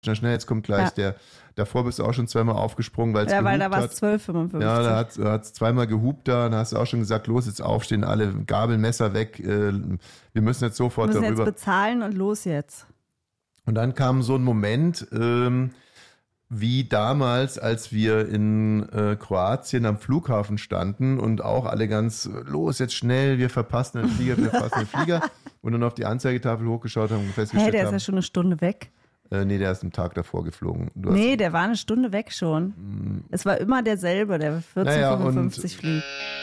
schnell, jetzt kommt gleich der. Davor bist du auch schon zweimal aufgesprungen, weil es gehupt hat. Ja, weil da war es 12,55. Ja, da hat es zweimal gehupt da, dann hast du auch schon gesagt, los, jetzt aufstehen, alle Gabel, Messer weg, wir müssen jetzt sofort darüber. Wir müssen jetzt bezahlen und los jetzt. Und dann kam so ein Moment, wie damals, als wir in Kroatien am Flughafen standen und auch alle ganz, los, jetzt schnell, wir verpassen den Flieger. Und dann auf die Anzeigetafel hochgeschaut haben und festgestellt der ist ja schon eine Stunde weg. Nee, der ist am Tag davor geflogen. Der war eine Stunde weg schon. Es war immer derselbe, der 14:55 fliegt.